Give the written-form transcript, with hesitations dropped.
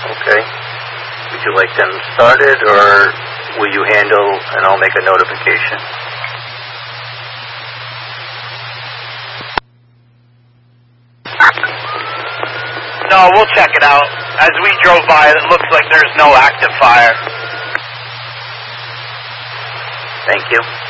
Okay. Would you like them started, or will you handle and I'll make a notification? No, we'll check it out. As we drove by, it looks like there's no active fire. Thank you.